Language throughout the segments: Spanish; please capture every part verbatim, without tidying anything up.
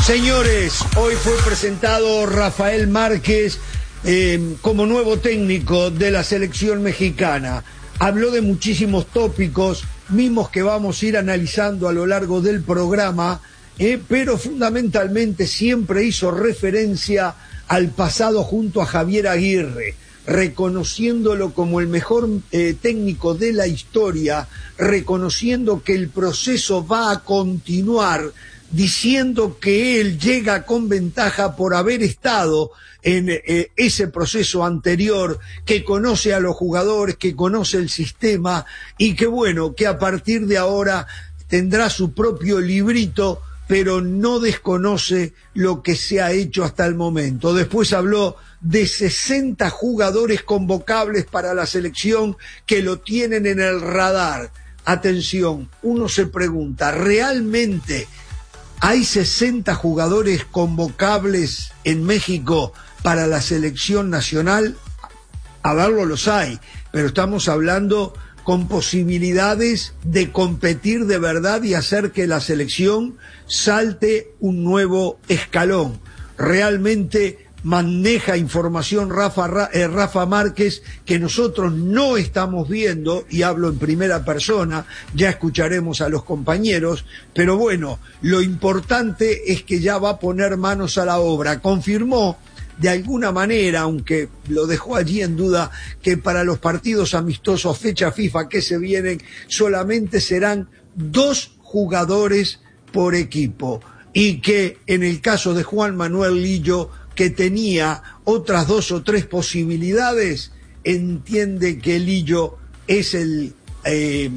Señores, hoy fue presentado Rafael Márquez eh, como nuevo técnico de la selección mexicana. Habló de muchísimos tópicos, mismos que vamos a ir analizando a lo largo del programa, eh, pero fundamentalmente siempre hizo referencia al pasado junto a Javier Aguirre, reconociéndolo como el mejor eh, técnico de la historia, reconociendo que el proceso va a continuar, diciendo que él llega con ventaja por haber estado en eh, ese proceso anterior, que conoce a los jugadores, que conoce el sistema y que bueno, que a partir de ahora tendrá su propio librito, pero no desconoce lo que se ha hecho hasta el momento. Después habló de sesenta jugadores convocables para la selección que lo tienen en el radar. Atención, uno se pregunta, ¿realmente hay sesenta jugadores convocables en México para la selección nacional? A verlo los hay, pero estamos hablando con posibilidades de competir de verdad y hacer que la selección salte un nuevo escalón. Realmente maneja información Rafa, eh, Rafa Márquez que nosotros no estamos viendo, y hablo en primera persona, ya escucharemos a los compañeros, pero bueno, lo importante es que ya va a poner manos a la obra. Confirmó de alguna manera, aunque lo dejó allí en duda, que para los partidos amistosos fecha FIFA que se vienen solamente serán dos jugadores por equipo, y que en el caso de Juan Manuel Lillo, que tenía otras dos o tres posibilidades, entiende que Lillo es el eh,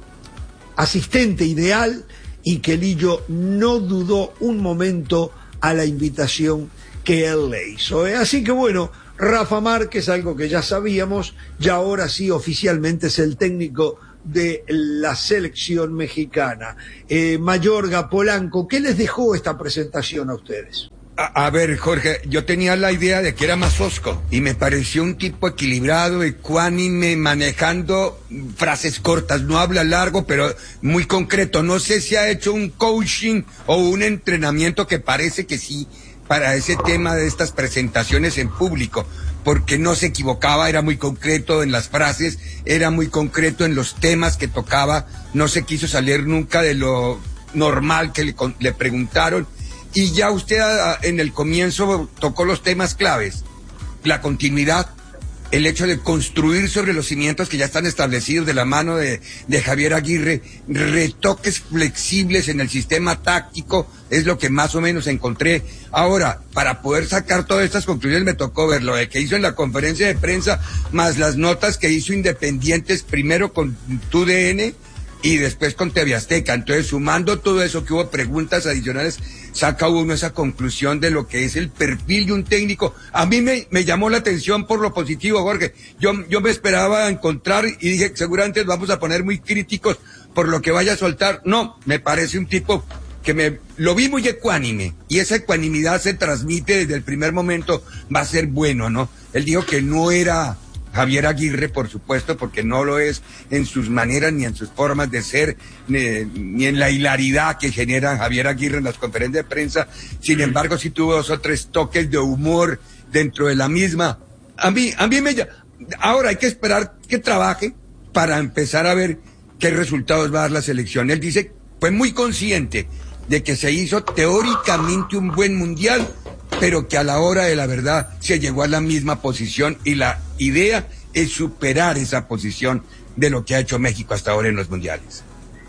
asistente ideal y que Lillo no dudó un momento a la invitación que él le hizo. ¿eh? Así que bueno, Rafa Márquez, algo que ya sabíamos, ya ahora sí oficialmente es el técnico de la selección mexicana. Eh, Mayorga, Polanco, ¿qué les dejó esta presentación a ustedes? A, a ver, Jorge, yo tenía la idea de que era más osco y me pareció un tipo equilibrado, ecuánime, manejando frases cortas, no habla largo, pero muy concreto. No sé si ha hecho un coaching o un entrenamiento, que parece que sí, para ese tema de estas presentaciones en público, porque no se equivocaba, era muy concreto en las frases, era muy concreto en los temas que tocaba, no se quiso salir nunca de lo normal que le, le preguntaron. Y ya usted a, en el comienzo tocó los temas claves, la continuidad, el hecho de construir sobre los cimientos que ya están establecidos de la mano de, de Javier Aguirre, retoques flexibles en el sistema táctico, es lo que más o menos encontré. Ahora, para poder sacar todas estas conclusiones me tocó ver lo de que hizo en la conferencia de prensa, más las notas que hizo Independientes, primero con T U D N y después con T V Azteca. Entonces, sumando todo eso, que hubo preguntas adicionales, saca uno esa conclusión de lo que es el perfil de un técnico. A mí me, me llamó la atención por lo positivo, Jorge. Yo, yo me esperaba encontrar, y dije, seguramente vamos a poner muy críticos por lo que vaya a soltar. No, me parece un tipo que me, lo vi muy ecuánime, y esa ecuanimidad se transmite desde el primer momento, va a ser bueno, ¿no? Él dijo que no era Javier Aguirre, por supuesto, porque no lo es en sus maneras ni en sus formas de ser, ni, ni en la hilaridad que genera Javier Aguirre en las conferencias de prensa. Sin embargo, sí tuvo dos o tres toques de humor dentro de la misma. A mí, a mí me... Ahora hay que esperar que trabaje para empezar a ver qué resultados va a dar la selección. Él dice, fue muy consciente de que se hizo teóricamente un buen mundial, pero que a la hora de la verdad se llegó a la misma posición, y la idea es superar esa posición de lo que ha hecho México hasta ahora en los mundiales.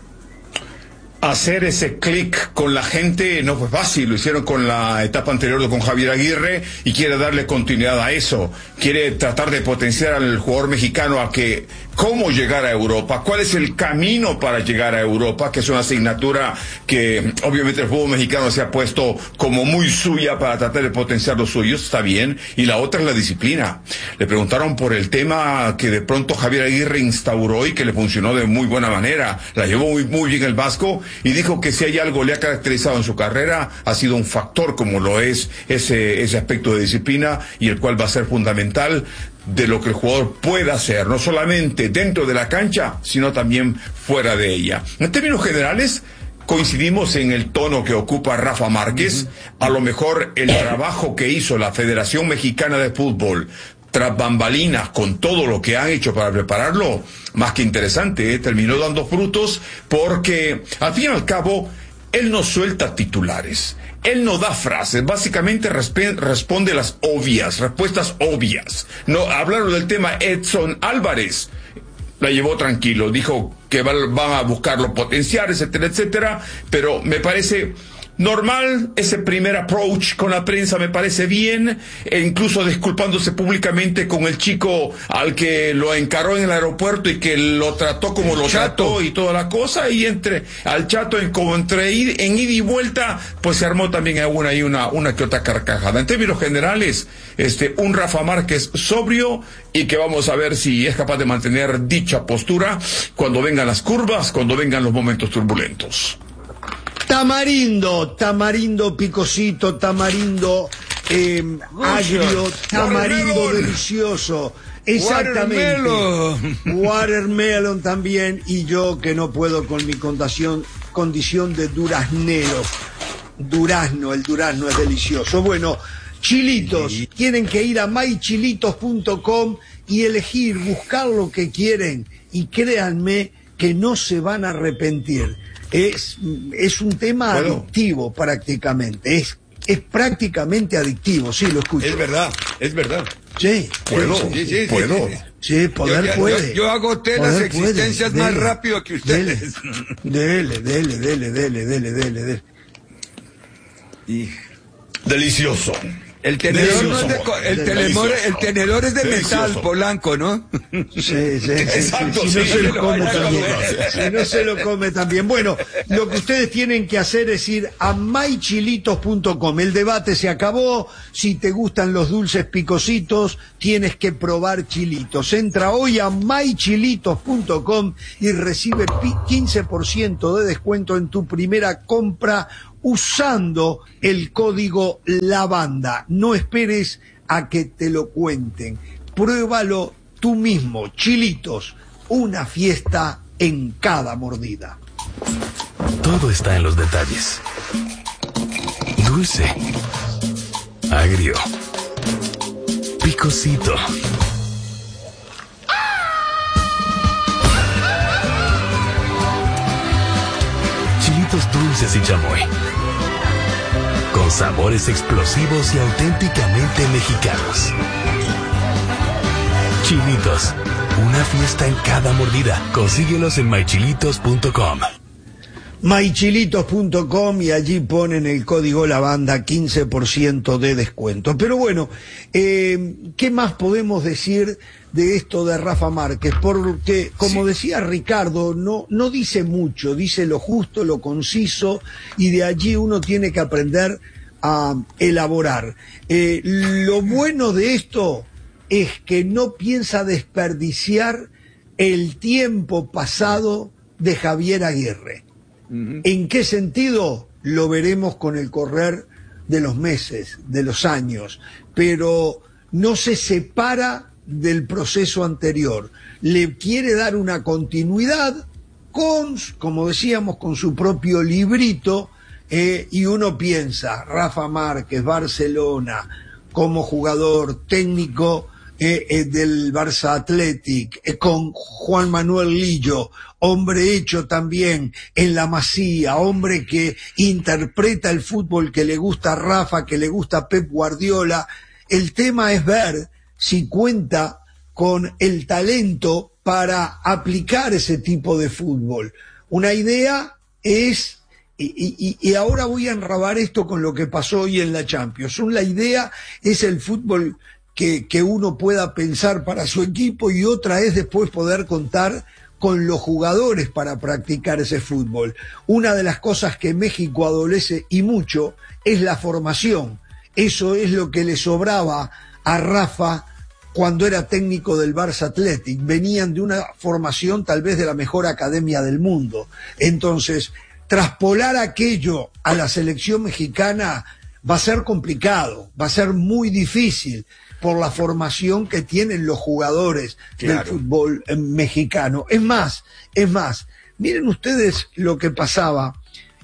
Hacer ese clic con la gente no fue fácil, lo hicieron con la etapa anterior con Javier Aguirre y quiere darle continuidad a eso, quiere tratar de potenciar al jugador mexicano a que cómo llegar a Europa, cuál es el camino para llegar a Europa, que es una asignatura que obviamente el fútbol mexicano se ha puesto como muy suya para tratar de potenciar los suyos, está bien, y la otra es la disciplina. Le preguntaron por el tema que de pronto Javier Aguirre instauró y que le funcionó de muy buena manera, la llevó muy, muy bien el Vasco, y dijo que si hay algo le ha caracterizado en su carrera, ha sido un factor como lo es ese, ese aspecto de disciplina, y el cual va a ser fundamental de lo que el jugador pueda hacer, no solamente dentro de la cancha, sino también fuera de ella. En términos generales, coincidimos en el tono que ocupa Rafa Márquez. Uh-huh. A lo mejor el trabajo que hizo la Federación Mexicana de Fútbol tras bambalinas, con todo lo que han hecho para prepararlo, más que interesante, ¿eh? Terminó dando frutos, porque al fin y al cabo él no suelta titulares, él no da frases, básicamente resp- responde las obvias, respuestas obvias. No hablaron del tema Edson Álvarez, la llevó tranquilo, dijo que van va a buscarlo potenciar, etcétera, etcétera, pero me parece normal ese primer approach con la prensa, me parece bien, e incluso disculpándose públicamente con el chico al que lo encaró en el aeropuerto y que lo trató como el lo chato. trató y toda la cosa, y entre al chato en como entre ir, en ida y vuelta, pues se armó también alguna y una una que otra carcajada. En términos generales, este un Rafa Márquez sobrio, y que vamos a ver si es capaz de mantener dicha postura cuando vengan las curvas, cuando vengan los momentos turbulentos. Tamarindo, tamarindo picosito, tamarindo eh, agrio, tamarindo Watermelon. Delicioso. Exactamente. Watermelon. Watermelon también, y yo que no puedo con mi condición, condición de duraznero. Durazno, el durazno es delicioso. Bueno, chilitos, sí. Tienen que ir a my chilitos punto com y elegir, buscar lo que quieren, y créanme que no se van a arrepentir. Es, es un tema ¿Puedo? adictivo prácticamente, es, es prácticamente adictivo, sí, lo escucho. Es verdad, es verdad. Sí, ¿Puedo? Sí, sí, sí, ¿Puedo? Sí, sí, poder yo, yo, puede. Yo, yo hago las existencias puede. más dele, rápido que ustedes. Dele, dele, dele, dele, dele, dele, dele. Y... Delicioso. El tenedor, no es de, el, telemor, el tenedor es de Delicioso. metal, Polanco, ¿no? Sí, sí, sí. Exacto, si, sí, no sí, se lo lo come también. comer. Si no se lo come también. Bueno, lo que ustedes tienen que hacer es ir a my chilitos punto com. El debate se acabó. Si te gustan los dulces picositos, tienes que probar chilitos. Entra hoy a my chilitos punto com y recibe quince por ciento de descuento en tu primera compra usando el código LAVANDA. No esperes a que te lo cuenten. Pruébalo tú mismo. Chilitos, una fiesta en cada mordida. Todo está en los detalles. Dulce, agrio, picosito. Chilitos dulces y chamoy, con sabores explosivos y auténticamente mexicanos. Chilitos, una fiesta en cada mordida. Consíguelos en my chilitos punto com. my chilitos punto com, y allí ponen el código LAVANDA, quince por ciento de descuento. Pero bueno, eh, ¿qué más podemos decir de esto de Rafa Márquez? Porque, como sí. decía Ricardo, no, no dice mucho, dice lo justo, lo conciso, y de allí uno tiene que aprender a elaborar. Eh, lo bueno de esto es que no piensa desperdiciar el tiempo pasado de Javier Aguirre. Uh-huh. ¿En qué sentido? Lo veremos con el correr de los meses, de los años, pero no se separa del proceso anterior. Le quiere dar una continuidad con, como decíamos, con su propio librito, eh, y uno piensa, Rafa Márquez, Barcelona, como jugador técnico eh, eh, del Barça Athletic, eh, con Juan Manuel Lillo, hombre hecho también en la Masía, hombre que interpreta el fútbol que le gusta a Rafa, que le gusta a Pep Guardiola. El tema es ver si cuenta con el talento para aplicar ese tipo de fútbol. Una idea es, y, y, y ahora voy a enrabar esto con lo que pasó hoy en la Champions, una idea es el fútbol que, que uno pueda pensar para su equipo, y otra es después poder contar con los jugadores para practicar ese fútbol. Una de las cosas que México adolece y mucho es la formación. Eso es lo que le sobraba a Rafa cuando era técnico del Barça Athletic. Venían de una formación tal vez de la mejor academia del mundo. Entonces, traspolar aquello a la selección mexicana va a ser complicado, va a ser muy difícil por la formación que tienen los jugadores claro. del fútbol mexicano. Es más, es más, miren ustedes lo que pasaba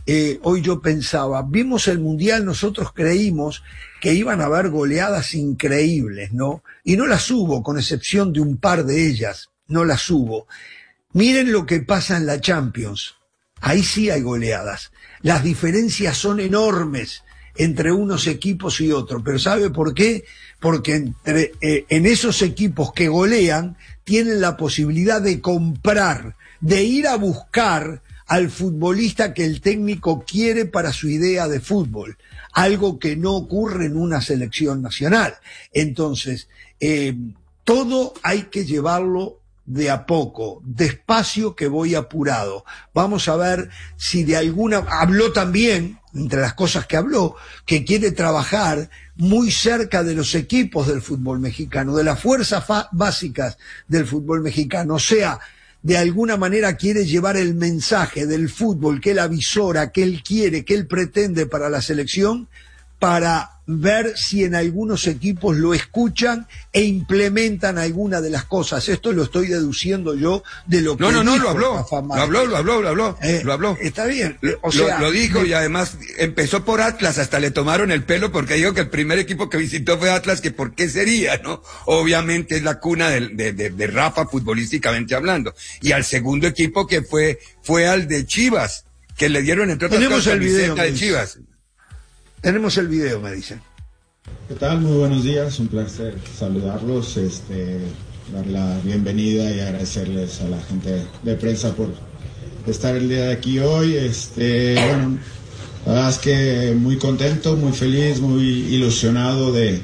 eh, hoy yo pensaba, vimos el Mundial, nosotros creímos que iban a haber goleadas increíbles, ¿no? Y no las hubo, con excepción de un par de ellas, no las hubo. Miren lo que pasa en la Champions. Ahí sí hay goleadas. Las diferencias son enormes entre unos equipos y otros. ¿Pero sabe por qué? Porque entre, eh, en esos equipos que golean tienen la posibilidad de comprar, de ir a buscar al futbolista que el técnico quiere para su idea de fútbol. Algo que no ocurre en una selección nacional. Entonces, eh, todo hay que llevarlo de a poco, despacio, que voy apurado. Vamos a ver si de alguna... Habló también, entre las cosas que habló, que quiere trabajar muy cerca de los equipos del fútbol mexicano, de las fuerzas básicas del fútbol mexicano. O sea, de alguna manera quiere llevar el mensaje del fútbol que él avisora, que él quiere, que él pretende para la selección, para ver si en algunos equipos lo escuchan e implementan alguna de las cosas. Esto lo estoy deduciendo yo de lo que no, no, no, dijo lo habló, Rafa lo habló, lo habló, lo habló, eh, lo habló. Está bien. O lo, sea, lo dijo me... y además empezó por Atlas, hasta le tomaron el pelo porque dijo que el primer equipo que visitó fue Atlas, que por qué sería, ¿no? Obviamente es la cuna de, de, de, de Rafa futbolísticamente hablando. Y al segundo equipo que fue, fue al de Chivas, que le dieron entre otras Tenemos cosas el video, de Chivas. Tenemos el video, me dicen. ¿Qué tal? Muy buenos días, un placer saludarlos, este, dar la bienvenida y agradecerles a la gente de prensa por estar el día de aquí hoy. Este, bueno, la verdad es que muy contento, muy feliz, muy ilusionado de,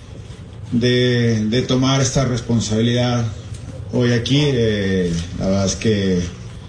de, de tomar esta responsabilidad hoy aquí. Eh, la verdad es que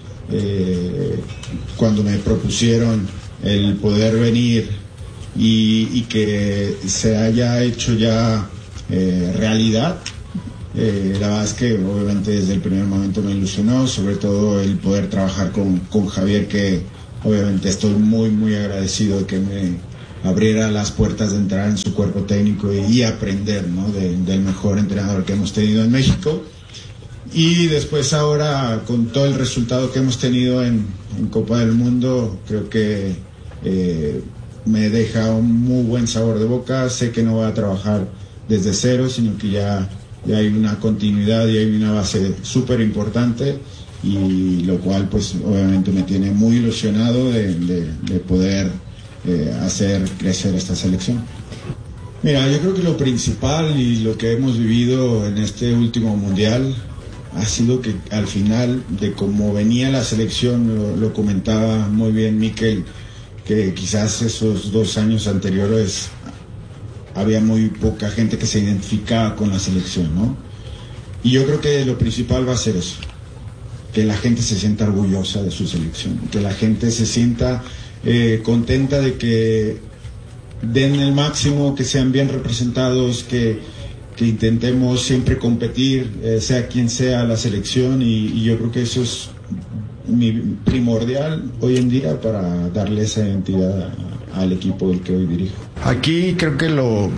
eh, cuando me propusieron el poder venir Y, y que se haya hecho ya eh, realidad, eh, la verdad es que obviamente desde el primer momento me ilusionó, sobre todo el poder trabajar con, con Javier, que obviamente estoy muy muy agradecido de que me abriera las puertas de entrar en su cuerpo técnico y, y aprender, ¿no? de, del mejor entrenador que hemos tenido en México. Y después ahora, con todo el resultado que hemos tenido en, en Copa del Mundo, creo que eh, me deja un muy buen sabor de boca. Sé que no voy a trabajar desde cero, sino que ya, ya hay una continuidad y hay una base súper importante, y lo cual pues obviamente me tiene muy ilusionado de, de, de poder eh, hacer crecer esta selección. Mira, yo creo que lo principal y lo que hemos vivido en este último mundial ha sido que al final, de cómo venía la selección, lo, lo comentaba muy bien Mikel, que quizás esos dos años anteriores había muy poca gente que se identificaba con la selección, ¿no? Y yo creo que lo principal va a ser eso, que la gente se sienta orgullosa de su selección, que la gente se sienta eh, contenta de que den el máximo, que sean bien representados, que, que intentemos siempre competir, eh, sea quien sea la selección, y, y yo creo que eso es mi primordial hoy en día para darle esa identidad a, al equipo del que hoy dirijo. Aquí creo que lo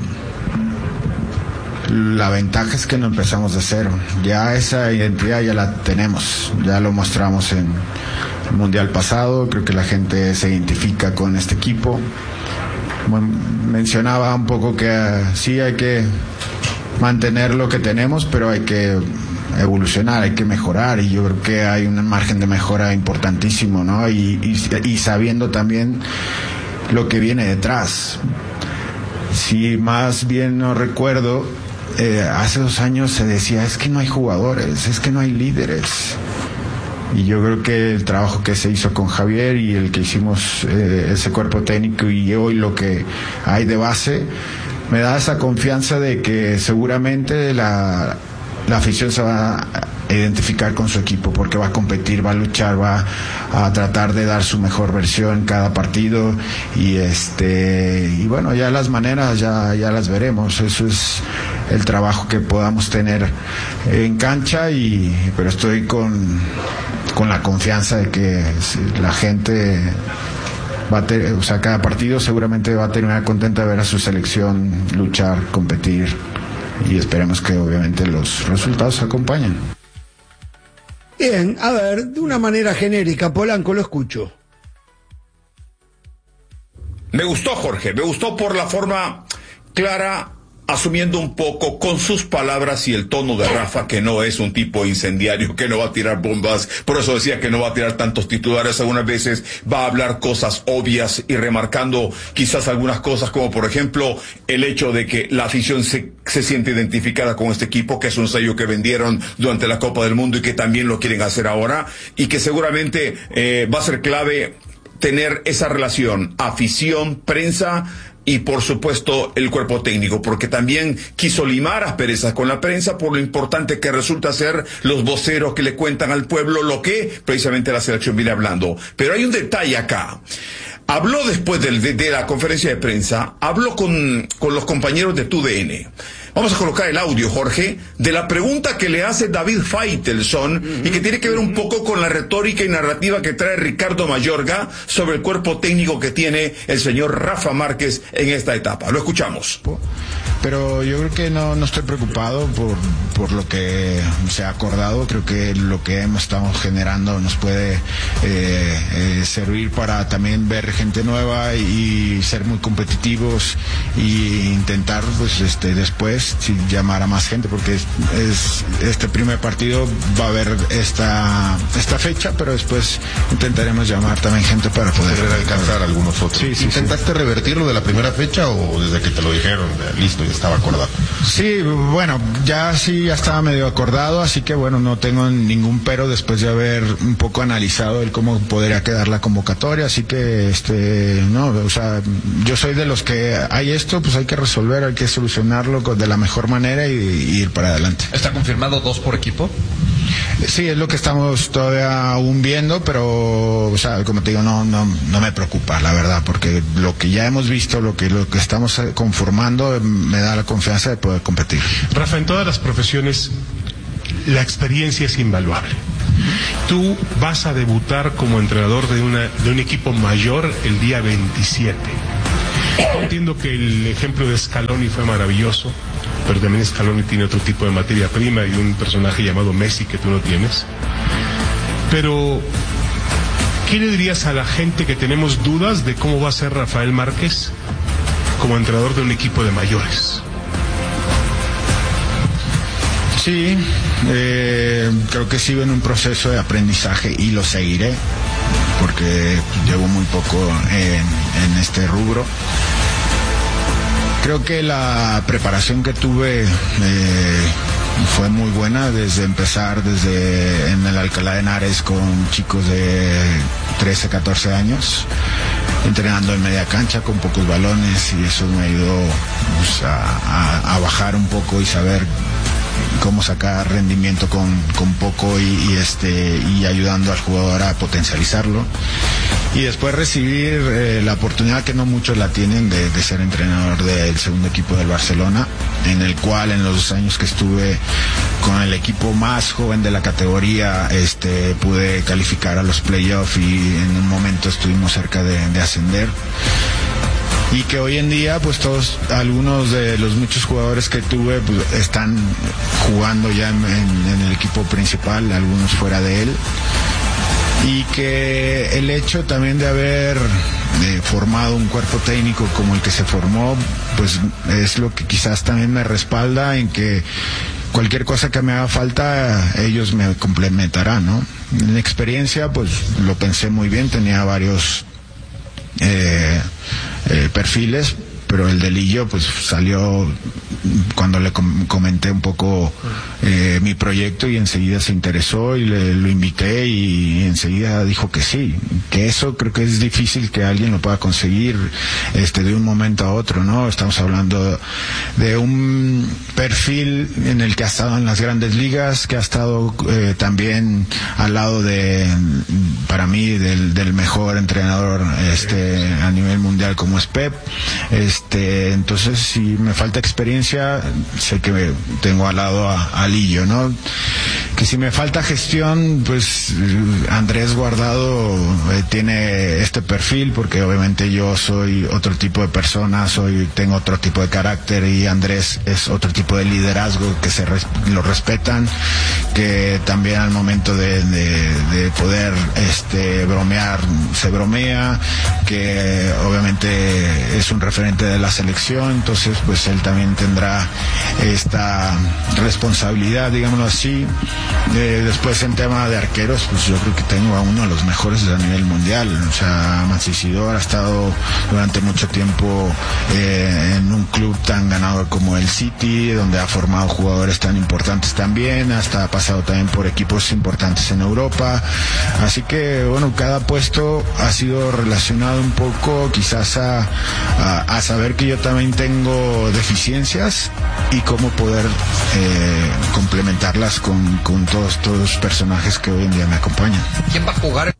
la ventaja es que no empezamos de cero, ya esa identidad ya la tenemos, ya lo mostramos en el mundial pasado. Creo que la gente se identifica con este equipo. Bueno, mencionaba un poco que uh, sí hay que mantener lo que tenemos, pero hay que evolucionar, hay que mejorar, y yo creo que hay un margen de mejora importantísimo, ¿no? Y, y, y sabiendo también lo que viene detrás. Si más bien no recuerdo, eh, hace dos años se decía, es que no hay jugadores, es que no hay líderes. Y yo creo que el trabajo que se hizo con Javier y el que hicimos, eh, ese cuerpo técnico, y hoy lo que hay de base, me da esa confianza de que seguramente la la afición se va a identificar con su equipo, porque va a competir, va a luchar, va a tratar de dar su mejor versión en cada partido, y este y bueno, ya las maneras ya ya las veremos. Eso es el trabajo que podamos tener en cancha, y pero estoy con con la confianza de que la gente va a tener, o sea, cada partido seguramente va a terminar contenta de ver a su selección luchar, competir, y esperemos que obviamente los resultados acompañen. Bien, a ver, de una manera genérica, Polanco, lo escucho. Me gustó, Jorge, me gustó por la forma clara, asumiendo un poco con sus palabras y el tono de Rafa, que no es un tipo incendiario, que no va a tirar bombas, por eso decía que no va a tirar tantos titulares, algunas veces va a hablar cosas obvias y remarcando quizás algunas cosas como por ejemplo el hecho de que la afición se, se siente identificada con este equipo, que es un sello que vendieron durante la Copa del Mundo y que también lo quieren hacer ahora, y que seguramente eh, va a ser clave tener esa relación afición, prensa y por supuesto el cuerpo técnico, porque también quiso limar asperezas con la prensa por lo importante que resulta ser los voceros que le cuentan al pueblo lo que precisamente la selección viene hablando. Pero hay un detalle acá. Habló después de, de, de la conferencia de prensa, habló con, con los compañeros de T U D N. Vamos a colocar el audio, Jorge, de la pregunta que le hace David Faitelson y que tiene que ver un poco con la retórica y narrativa que trae Ricardo Mayorga sobre el cuerpo técnico que tiene el señor Rafa Márquez en esta etapa. Lo escuchamos. Pero yo creo que no, no estoy preocupado por, por lo que se ha acordado. Creo que lo que hemos estado generando nos puede eh, eh, servir para también ver gente nueva y ser muy competitivos y intentar pues este después sí, llamar a más gente, porque es, es este primer partido va a haber esta esta fecha, pero después intentaremos llamar también gente para poder, poder alcanzar algunos otros. Sí, sí, ¿Intentaste sí. revertirlo de la primera fecha o desde que te lo dijeron, listo, ya estaba acordado? Sí, bueno, ya sí, ya estaba medio acordado, así que bueno, no tengo ningún pero después de haber un poco analizado el cómo podría quedar la convocatoria, así que este, no, o sea, yo soy de los que hay esto, pues hay que resolver, hay que solucionarlo de la mejor manera y, y ir para adelante. ¿Está confirmado dos por equipo? Sí, es lo que estamos todavía aún viendo, pero, o sea, como te digo, no, no, no me preocupa, la verdad, porque lo que ya hemos visto, lo que, lo que estamos conformando, me da la confianza de poder competir. Rafa, en todas las profesiones, la experiencia es invaluable. Tú vas a debutar como entrenador de, una, de un equipo mayor el día veintisiete. Entiendo que el ejemplo de Scaloni fue maravilloso, pero también Scaloni tiene otro tipo de materia prima y un personaje llamado Messi que tú no tienes. Pero, ¿qué le dirías a la gente que tenemos dudas de cómo va a ser Rafael Márquez como entrenador de un equipo de mayores? Sí, eh, creo que sigo en un proceso de aprendizaje y lo seguiré, porque llevo muy poco en, en este rubro. Creo que la preparación que tuve eh, fue muy buena, desde empezar desde en el Alcalá de Henares con chicos de trece, catorce años, entrenando en media cancha con pocos balones, y eso me ayudó pues, a, a, a bajar un poco y saber cómo sacar rendimiento con, con poco y, y este y ayudando al jugador a potencializarlo, y después recibir eh, la oportunidad que no muchos la tienen de, de ser entrenador del segundo equipo del Barcelona, en el cual en los dos años que estuve con el equipo más joven de la categoría este pude calificar a los playoffs y en un momento estuvimos cerca de, de ascender. Y que hoy en día pues todos, algunos de los muchos jugadores que tuve pues, están jugando ya en, en, en el equipo principal, algunos fuera de él, y que el hecho también de haber eh, formado un cuerpo técnico como el que se formó pues es lo que quizás también me respalda en que cualquier cosa que me haga falta ellos me complementarán, ¿no? En experiencia pues lo pensé muy bien, tenía varios eh, Eh, perfiles, pero el de Lillo pues salió cuando le com- comenté un poco eh, mi proyecto, y enseguida se interesó y le, lo invité y enseguida dijo que sí, que eso creo que es difícil que alguien lo pueda conseguir este de un momento a otro, ¿no? Estamos hablando de un perfil en el que ha estado en las grandes ligas, que ha estado eh, también al lado de, para mí, del, del mejor entrenador este a nivel mundial como es Pep, este Este, entonces, si me falta experiencia, sé que me tengo al lado a, a Lillo, ¿no? Que si me falta gestión, pues Andrés Guardado eh, tiene este perfil, porque obviamente yo soy otro tipo de persona, soy tengo otro tipo de carácter, y Andrés es otro tipo de liderazgo que se res, lo respetan, que también al momento de, de, de poder este bromear se bromea, que obviamente es un referente de la selección, entonces pues él también tendrá esta responsabilidad, digámoslo así. Eh, después en tema de arqueros, pues yo creo que tengo a uno de los mejores a nivel mundial. O sea, Mancisidor ha estado durante mucho tiempo eh, en un club tan ganado como el City, donde ha formado jugadores tan importantes también, hasta ha pasado también por equipos importantes en Europa. Así que bueno, cada puesto ha sido relacionado un poco quizás a, a, a saber que yo también tengo deficiencias y cómo poder eh, complementarlas con, con todos todos los personajes que hoy en día me acompañan. ¿Quién va a jugar?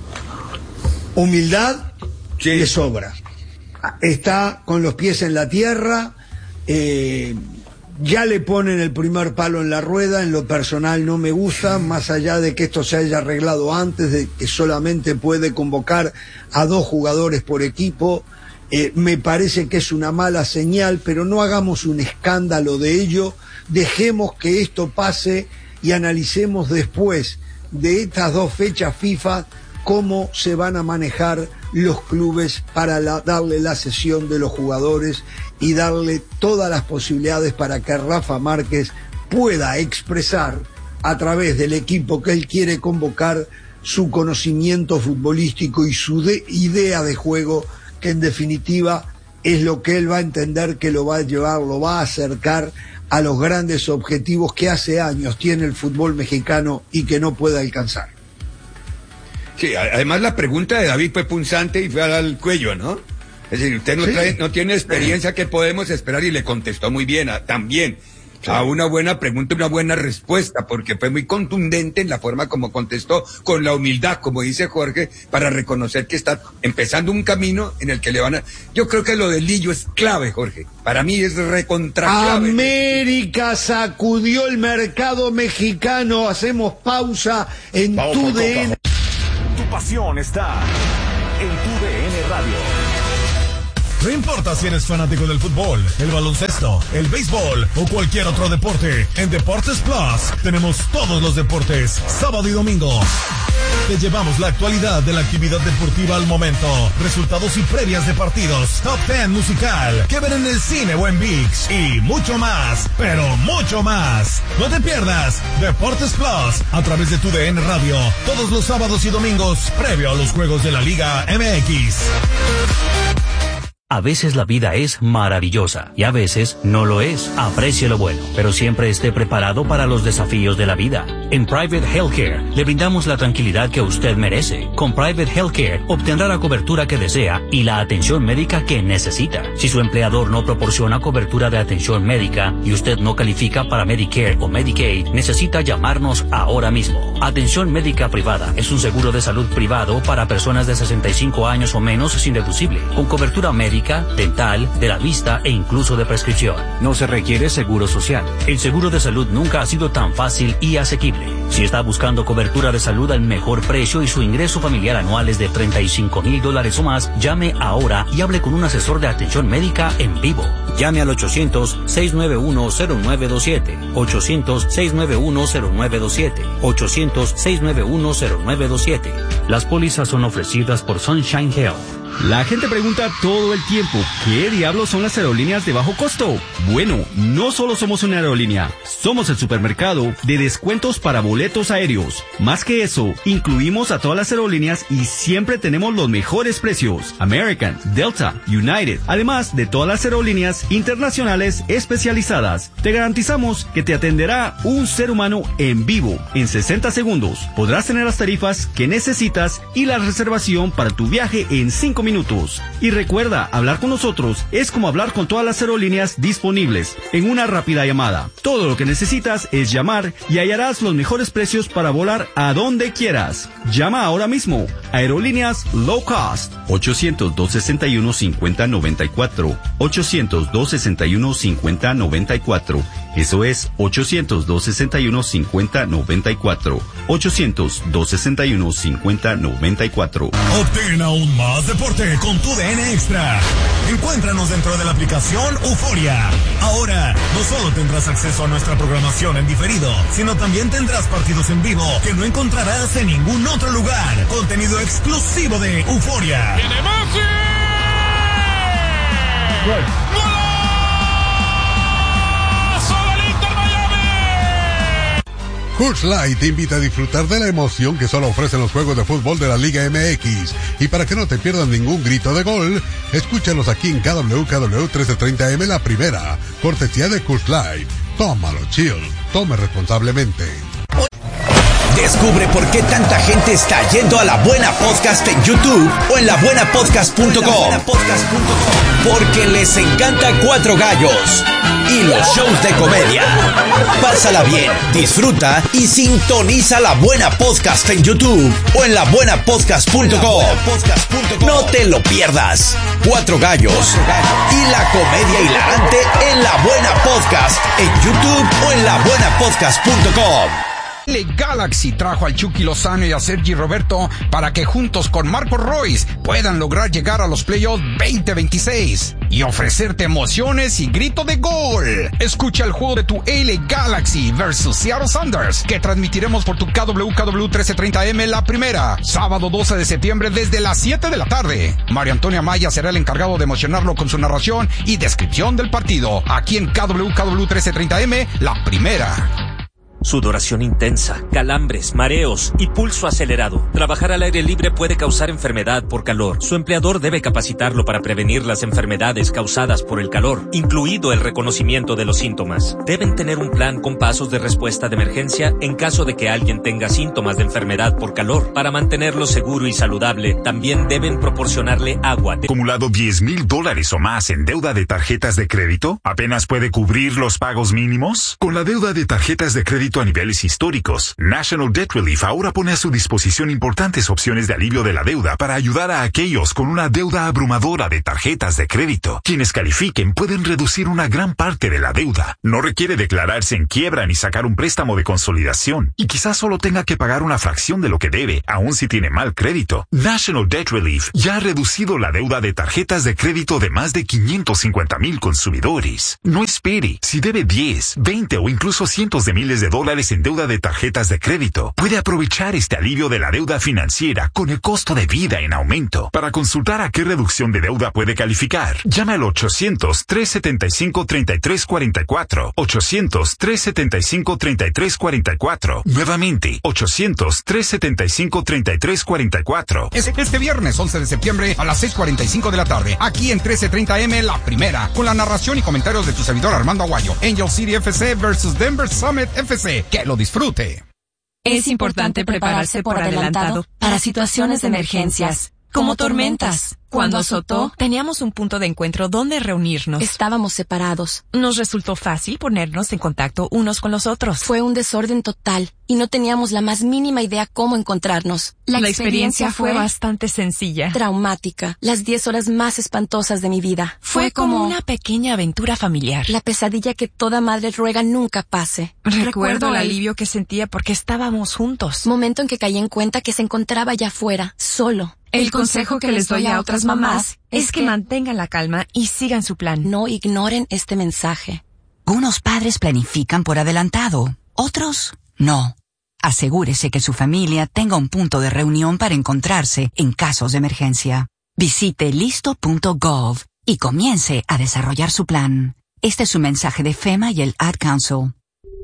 Humildad Sí. de sobra. Está con los pies en la tierra, eh, ya le ponen el primer palo en la rueda. En lo personal no me gusta, más allá de que esto se haya arreglado antes, de que solamente puede convocar a dos jugadores por equipo. Eh, me parece que es una mala señal, pero no hagamos un escándalo de ello, dejemos que esto pase y analicemos después de estas dos fechas FIFA cómo se van a manejar los clubes para la, darle la cesión de los jugadores y darle todas las posibilidades para que Rafa Márquez pueda expresar a través del equipo que él quiere convocar su conocimiento futbolístico y su de, idea de juego, que en definitiva es lo que él va a entender que lo va a llevar, lo va a acercar a los grandes objetivos que hace años tiene el fútbol mexicano y que no puede alcanzar. Sí, además la pregunta de David fue punzante y fue al cuello, ¿no? Es decir, usted no, Sí. trae, no tiene experiencia, ¿qué podemos esperar? Y le contestó muy bien, a, también, sí. a una buena pregunta, una buena respuesta, porque fue muy contundente en la forma como contestó, con la humildad, como dice Jorge, para reconocer que está empezando un camino en el que le van a... Yo creo que lo del Lillo es clave, Jorge. Para mí es recontra clave. América sacudió el mercado mexicano. Hacemos pausa en Vamos tu por D N. Copa. Tu pasión está en tu D N Radio. No importa si eres fanático del fútbol, el baloncesto, el béisbol o cualquier otro deporte, en Deportes Plus tenemos todos los deportes, sábado y domingo. Te llevamos la actualidad de la actividad deportiva al momento, resultados y previas de partidos, top ten musical, que ver en el cine o en ViX y mucho más, pero mucho más. No te pierdas Deportes Plus a través de tu D N Radio, todos los sábados y domingos, previo a los juegos de la Liga M X. A veces la vida es maravillosa y a veces no lo es. Aprecie lo bueno, pero siempre esté preparado para los desafíos de la vida. En Private Healthcare le brindamos la tranquilidad que usted merece. Con Private Healthcare obtendrá la cobertura que desea y la atención médica que necesita. Si su empleador no proporciona cobertura de atención médica y usted no califica para Medicare o Medicaid, necesita llamarnos ahora mismo. Atención médica privada es un seguro de salud privado para personas de sesenta y cinco años o menos sin deducible, con cobertura médica, dental, de la vista e incluso de prescripción. No se requiere seguro social. El seguro de salud nunca ha sido tan fácil y asequible. Si está buscando cobertura de salud al mejor precio y su ingreso familiar anual es de treinta y cinco mil dólares o más, llame ahora y hable con un asesor de atención médica en vivo. Llame al ochocientos, seiscientos noventa y uno, cero nueve dos siete, ochocientos, seiscientos noventa y uno, cero nueve dos siete, ochocientos, seiscientos noventa y uno, cero nueve dos siete. Las pólizas son ofrecidas por Sunshine Health. La gente pregunta todo el tiempo, ¿qué diablos son las aerolíneas de bajo costo? Bueno, no solo somos una aerolínea, somos el supermercado de descuentos para boletos aéreos. Más que eso, incluimos a todas las aerolíneas y siempre tenemos los mejores precios. American, Delta, United, además de todas las aerolíneas aerolíneas internacionales especializadas. Te garantizamos que te atenderá un ser humano en vivo en sesenta segundos. Podrás tener las tarifas que necesitas y la reservación para tu viaje en cinco minutos. Y recuerda, hablar con nosotros es como hablar con todas las aerolíneas disponibles en una rápida llamada. Todo lo que necesitas es llamar y hallarás los mejores precios para volar a donde quieras. Llama ahora mismo. Aerolíneas Low Cost. ochocientos, dos sesenta y uno, cincuenta noventa y cuatro. ochocientos, dos sesenta y uno, cincuenta noventa y cuatro. Eso es ochocientos, dos sesenta y uno, cincuenta noventa y cuatro. ochocientos, dos sesenta y uno, cincuenta noventa y cuatro. Obtén aún más deporte con tu D N Extra. Encuéntranos dentro de la aplicación Euforia. Ahora, no solo tendrás acceso a nuestra programación en diferido, sino también tendrás partidos en vivo que no encontrarás en ningún otro lugar. Contenido exclusivo de Euforia. ¡Viene Messi! ¡Gol! Coors Light te invita a disfrutar de la emoción que solo ofrecen los juegos de fútbol de la Liga M X. Y para que no te pierdas ningún grito de gol, escúchalos aquí en K W K W trece treinta M La Primera, cortesía de Coors Light. Tómalo, chill. Tome responsablemente. Descubre por qué tanta gente está yendo a La Buena Podcast en YouTube o en la buena podcast punto com. Porque les encanta Cuatro Gallos y los shows de comedia. Pásala bien, disfruta y sintoniza La Buena Podcast en YouTube o en la buena podcast punto com. No te lo pierdas. Cuatro Gallos y la comedia hilarante en La Buena Podcast en YouTube o en la buena podcast punto com. Le Galaxy trajo al Chucky Lozano y a Sergi Roberto para que juntos con Marco Royce puedan lograr llegar a los playoffs veinte veintiséis y ofrecerte emociones y grito de gol. Escucha el juego de tu L A Galaxy versus Seattle Sounders que transmitiremos por tu K W K W trece treinta M La Primera, sábado doce de septiembre desde las siete de la tarde. María Antonia Maya será el encargado de emocionarlo con su narración y descripción del partido aquí en K W K W trece treinta M La Primera. Sudoración intensa, calambres, mareos y pulso acelerado. Trabajar al aire libre puede causar enfermedad por calor. Su empleador debe capacitarlo para prevenir las enfermedades causadas por el calor, incluido el reconocimiento de los síntomas. Deben tener un plan con pasos de respuesta de emergencia en caso de que alguien tenga síntomas de enfermedad por calor. Para mantenerlo seguro y saludable, también deben proporcionarle agua. ¿Acumulado diez mil dólares o más en deuda de tarjetas de crédito? ¿Apenas puede cubrir los pagos mínimos? Con la deuda de tarjetas de crédito a niveles históricos, National Debt Relief ahora pone a su disposición importantes opciones de alivio de la deuda para ayudar a aquellos con una deuda abrumadora de tarjetas de crédito. Quienes califiquen pueden reducir una gran parte de la deuda. No requiere declararse en quiebra ni sacar un préstamo de consolidación. Y quizás solo tenga que pagar una fracción de lo que debe, aun si tiene mal crédito. National Debt Relief ya ha reducido la deuda de tarjetas de crédito de más de quinientos cincuenta mil consumidores. No espere. Si debe diez, veinte o incluso cientos de miles de dólares en deuda de tarjetas de crédito, puede aprovechar este alivio de la deuda financiera con el costo de vida en aumento. Para consultar a qué reducción de deuda puede calificar, llame al ochocientos, tres setenta y cinco, treinta y tres cuarenta y cuatro. ochocientos, tres setenta y cinco, treinta y tres cuarenta y cuatro. Nuevamente, ochocientos, tres setenta y cinco, treinta y tres cuarenta y cuatro. Este, este viernes once de septiembre a las seis cuarenta y cinco de la tarde, aquí en trece treinta M La Primera, con la narración y comentarios de tu servidor Armando Aguayo. Angel City F C versus Denver Summit F C. Que lo disfrute. Es importante prepararse por adelantado para situaciones de emergencias, como tormentas. Cuando azotó, teníamos un punto de encuentro donde reunirnos. Estábamos separados. Nos resultó fácil ponernos en contacto unos con los otros. Fue un desorden total y no teníamos la más mínima idea cómo encontrarnos. La, la experiencia, experiencia fue, fue bastante sencilla. Traumática. Las diez horas más espantosas de mi vida. Fue, fue como, como una pequeña aventura familiar. La pesadilla que toda madre ruega nunca pase. Recuerdo, Recuerdo el alivio que sentía porque estábamos juntos. Momento en que caí en cuenta que se encontraba allá afuera, solo. El consejo que les doy a otras mamás es que mantengan la calma y sigan su plan. No ignoren este mensaje. Unos padres planifican por adelantado, otros no. Asegúrese que su familia tenga un punto de reunión para encontrarse en casos de emergencia. Visite listo punto gov y comience a desarrollar su plan. Este es un mensaje de FEMA y el Ad Council.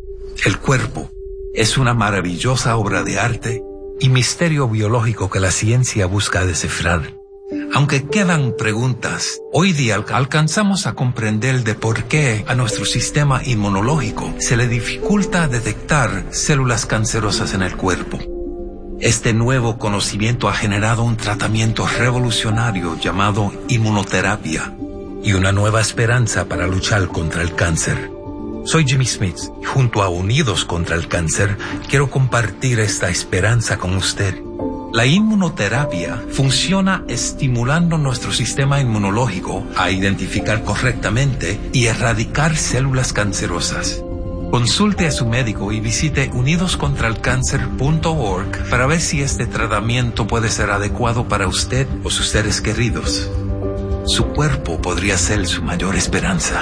El cuerpo es una maravillosa obra de arte y misterio biológico que la ciencia busca descifrar. Aunque quedan preguntas, hoy día alcanzamos a comprender de por qué a nuestro sistema inmunológico se le dificulta detectar células cancerosas en el cuerpo. Este nuevo conocimiento ha generado un tratamiento revolucionario llamado inmunoterapia y una nueva esperanza para luchar contra el cáncer. Soy Jimmy Smith y junto a Unidos contra el Cáncer quiero compartir esta esperanza con usted. La inmunoterapia funciona estimulando nuestro sistema inmunológico a identificar correctamente y erradicar células cancerosas. Consulte a su médico y visite unidos contra el cáncer punto org para ver si este tratamiento puede ser adecuado para usted o sus seres queridos. Su cuerpo podría ser su mayor esperanza.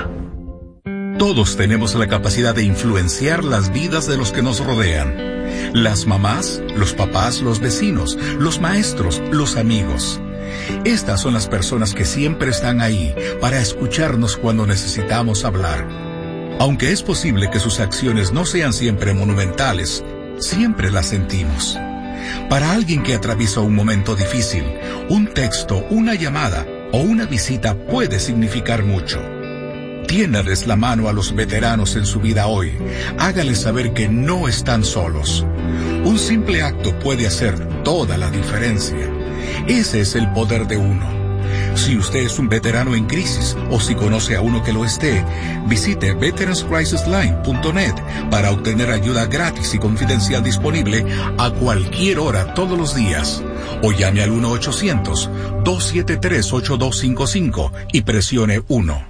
Todos tenemos la capacidad de influenciar las vidas de los que nos rodean. Las mamás, los papás, los vecinos, los maestros, los amigos. Estas son las personas que siempre están ahí para escucharnos cuando necesitamos hablar. Aunque es posible que sus acciones no sean siempre monumentales, siempre las sentimos. Para alguien que atraviesa un momento difícil, un texto, una llamada o una visita puede significar mucho. Tiéndales la mano a los veteranos en su vida hoy. Hágales saber que no están solos. Un simple acto puede hacer toda la diferencia. Ese es el poder de uno. Si usted es un veterano en crisis o si conoce a uno que lo esté, visite veterans crisis line punto net para obtener ayuda gratis y confidencial disponible a cualquier hora todos los días. O llame al uno ochocientos, dos siete tres, ocho dos cinco cinco y presione uno.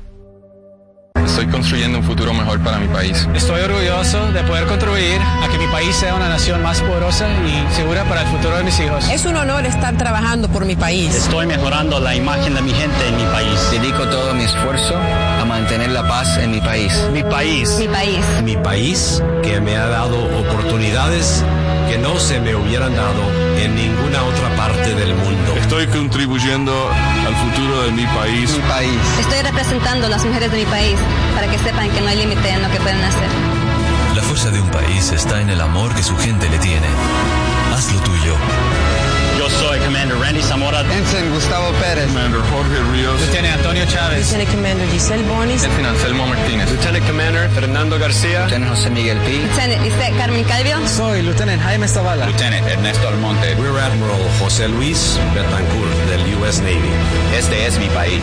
Estoy construyendo un futuro mejor para mi país. Estoy orgulloso de poder contribuir a que mi país sea una nación más poderosa y segura para el futuro de mis hijos. Es un honor estar trabajando por mi país. Estoy mejorando la imagen de mi gente en mi país. Dedico todo mi esfuerzo a mantener la paz en mi país. Mi país. Mi país. Mi país, que me ha dado oportunidades que no se me hubieran dado en ninguna otra parte del mundo. Estoy contribuyendo al futuro de mi país. Mi país. Estoy representando a las mujeres de mi país para que sepan que no hay límite en lo que pueden hacer. La fuerza de un país está en el amor que su gente le tiene. Haz lo tuyo. Yo soy Commander Randy Zamora. Ensign Gustavo Pérez. Commander Jorge Ríos. Lieutenant Antonio Chávez. Lieutenant Commander Giselle Bonis. Lieutenant Anselmo Martínez. Lieutenant Commander Fernando García. Lieutenant José Miguel Pi. Lieutenant Lisette Carmen Calvio. Soy Lieutenant Jaime Zavala. Lieutenant Ernesto Almonte. Rear Admiral José Luis Betancourt del U S Navy. Este es mi país.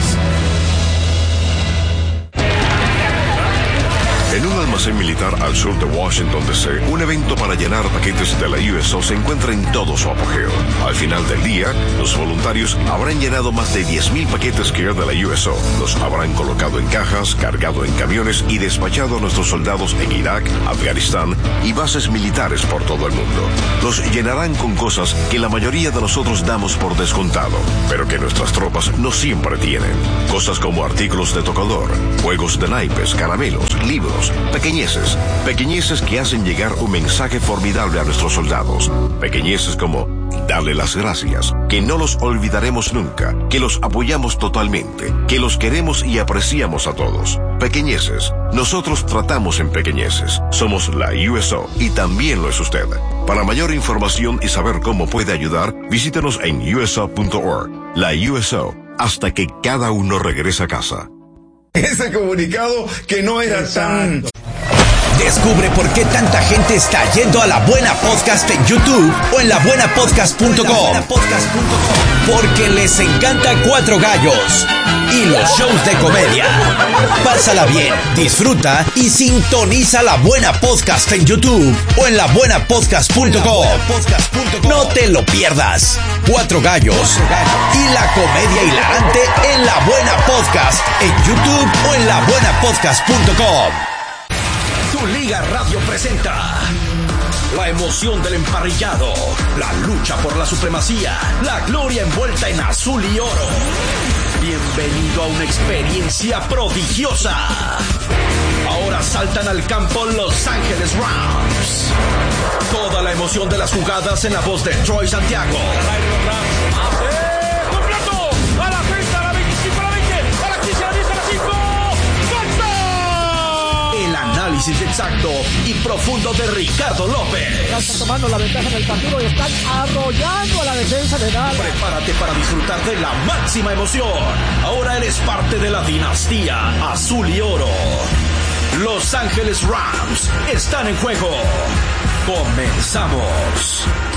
En un almacén militar al sur de Washington, D C, un evento para llenar paquetes de la U S O se encuentra en todo su apogeo. Al final del día, los voluntarios habrán llenado más de diez mil paquetes Care de la U S O. Los habrán colocado en cajas, cargado en camiones y despachado a nuestros soldados en Irak, Afganistán y bases militares por todo el mundo. Los llenarán con cosas que la mayoría de nosotros damos por descontado, pero que nuestras tropas no siempre tienen. Cosas como artículos de tocador, juegos de naipes, caramelos, libros, pequeñeces, pequeñeces que hacen llegar un mensaje formidable a nuestros soldados, pequeñeces como darle las gracias, que no los olvidaremos nunca, que los apoyamos totalmente, que los queremos y apreciamos a todos. Pequeñeces, nosotros tratamos en pequeñeces, somos la U S O y también lo es usted. Para mayor información y saber cómo puede ayudar, visítenos en U S O punto org. La U S O, hasta que cada uno regrese a casa. Ese comunicado que no era Exacto. tan... Descubre por qué tanta gente está yendo a La Buena Podcast en YouTube o en la buena podcast punto com. Porque les encanta Cuatro Gallos y los shows de comedia. Pásala bien, disfruta y sintoniza La Buena Podcast en YouTube o en la buena podcast punto com. No te lo pierdas. Cuatro Gallos y la comedia hilarante en La Buena Podcast en YouTube o en la buena podcast punto com. Tu Liga Radio presenta la emoción del emparrillado, la lucha por la supremacía, la gloria envuelta en azul y oro. Bienvenido a una experiencia prodigiosa. Ahora saltan al campo Los Ángeles Rams. Toda la emoción de las jugadas en la voz de Troy Santiago. análisis exacto y profundo de Ricardo López. Ya están tomando la ventaja en el partido y están arrollando a la defensa de Dallas. Prepárate para disfrutar de la máxima emoción. Ahora eres parte de la dinastía azul y oro. Los Ángeles Rams están en juego. Comenzamos.